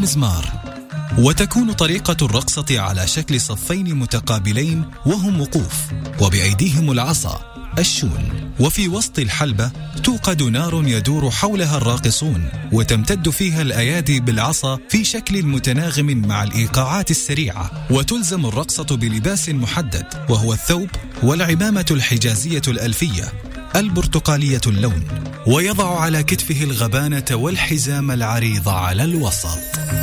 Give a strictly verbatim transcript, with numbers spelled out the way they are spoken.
والمزمار. وتكون طريقة الرقصة على شكل صفين متقابلين وهم وقوف، وبأيديهم العصا الشون، وفي وسط الحلبة توقد نار يدور حولها الراقصون، وتمتد فيها الأيادي بالعصا في شكل متناغم مع الإيقاعات السريعة. وتلزم الرقصة بلباس محدد، وهو الثوب والعمامة الحجازية الألفية البرتقالية اللون، ويضع على كتفه الغبانة والحزام العريض على الوسط.